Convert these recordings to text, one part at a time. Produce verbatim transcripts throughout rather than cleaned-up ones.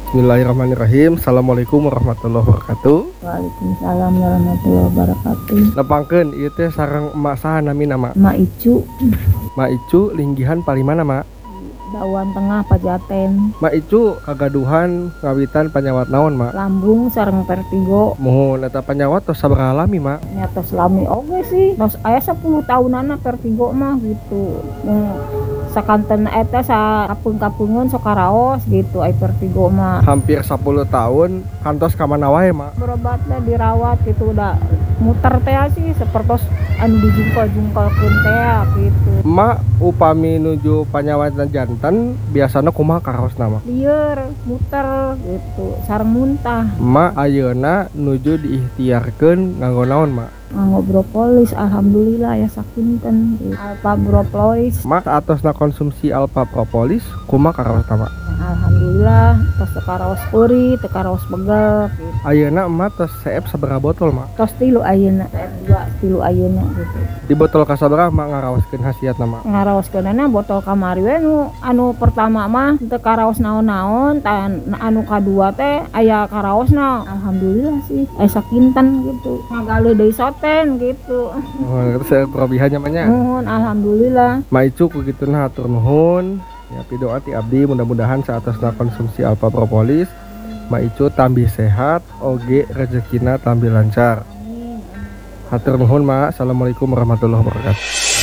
Bismillahirrahmanirrahim. Assalamualaikum warahmatullahi wabarakatuh. Waalaikumsalam warahmatullahi wabarakatuh. Nepangkeun ieu teh sareng emak saha nami nama? Mak Icu, Mak Icu linggihan palimana, Mak? Dawan Tengah Pajaten. Mak Icu kagaduhan ngawitan panyawat naon, Mak? Lambung sareng vertigo. Muhun eta panyawat tos sabaraha lami, Mak? Nyata selami oge sih. Tos aya sepuluh tahunana vertigo mah gitu. Mun sakanten eta sa kapeung-kapeungeun sok karaos gitu ai vertigo mah. Hampir sepuluh tahun kantos ka mana wae, Mak? Berobat da dirawat gitu udah muter teh sih sapertos anu dijungkal-jungkalkeun teh gitu. Mak upami nuju panyawatna janten biasana kumaha karaosna, Mak? Lieur, muter gitu, sareng muntah. Mak ayeuna nuju diikhtiarkeun nganggo naon, Mak? Nganggo propolis, alhamdulillah ya sakinten gitu. Alpha propolis. Mak atosna konsumsi alpha propolis kumaha karaosna, Mak? Alhamdulillah tos teu karaos peuri, teu karaos begel gitu. Ayeuna emak tos seep sabaraha botol, Mak? Tos tilu ayeuna, dua tilu ayeuna gitu. Di botol kasabaraha Mak ngaraoskeun hasiatna, Mak? Ngaraoskeunana botol kamari we nu anu pertama mah teu karaos naon-naon, tan anu kadua teh aya karaosna. Alhamdulillah sih aya sakinten gitu. Ngagale deui soten gitu. Oh, itu saya kelebihannya mah nya. Nuhun alhamdulillah. Mak Icu kugituna hatur nuhun. Ya pidoa ti abdi mudah-mudahan saatosna konsumsi alpha propolis Mak Icu tambih sehat, oge rezekina tambih lancar. Hatur nuhun, Mak. Assalamualaikum warahmatullahi wabarakatuh.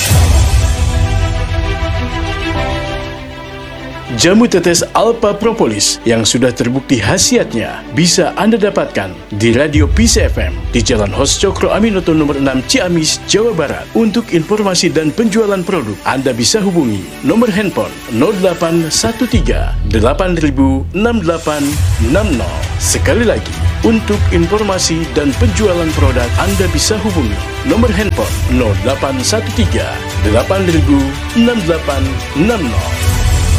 Jamu tetes Alpha Propolis yang sudah terbukti khasiatnya bisa Anda dapatkan di Radio Peace F M di Jalan Hos Cokro Aminoto nomor enam Ciamis, Jawa Barat. Untuk informasi dan penjualan produk, Anda bisa hubungi nomor handphone nol delapan satu tiga delapan nol enam delapan enam nol. Sekali lagi, untuk informasi dan penjualan produk, Anda bisa hubungi nomor handphone nol delapan satu tiga delapan nol enam delapan enam nol.